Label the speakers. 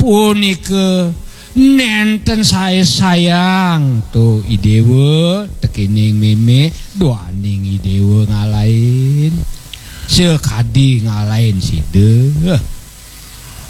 Speaker 1: punike nenten saya sayang tuh idewe tekening meme doaning idewe ngalain sekadi ngalain si deh